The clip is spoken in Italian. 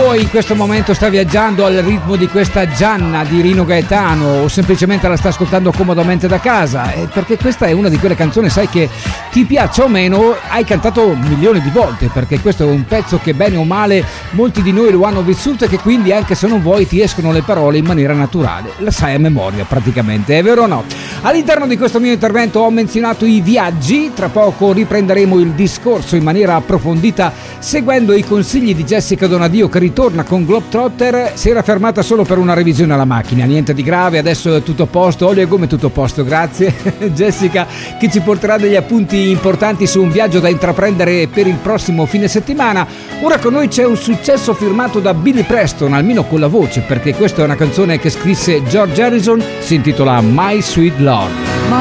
o in questo momento sta viaggiando al ritmo di questa Gianna di Rino Gaetano o semplicemente la sta ascoltando comodamente da casa, perché questa è una di quelle canzoni, sai, che ti piaccia o meno hai cantato milioni di volte, perché questo è un pezzo che bene o male molti di noi lo hanno vissuto e che quindi anche se non vuoi ti escono le parole in maniera naturale, la sai a memoria praticamente, è vero o no? All'interno di questo mio intervento ho menzionato i viaggi, tra poco riprenderemo il discorso in maniera approfondita seguendo i consigli di Jessica Donadio, che ritorna con Globetrotter. Si era fermata solo per una revisione alla macchina, niente di grave, adesso è tutto a posto, olio e gomme tutto a posto, grazie Jessica, che ci porterà degli appunti importanti su un viaggio da intraprendere per il prossimo fine settimana. Ora con noi c'è un successo firmato da Billy Preston, almeno con la voce, perché questa è una canzone che scrisse George Harrison, si intitola My Sweet Lord.